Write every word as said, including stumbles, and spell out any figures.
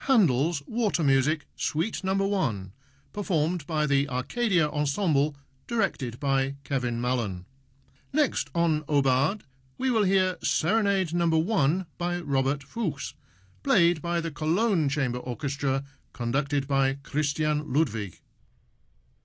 Handel's Water Music, Suite Number One, performed by the Arcadia Ensemble, directed by Kevin Mallon. Next on Aubade, we will hear Serenade Number One by Robert Fuchs, played by the Cologne Chamber Orchestra, conducted by Christian Ludwig.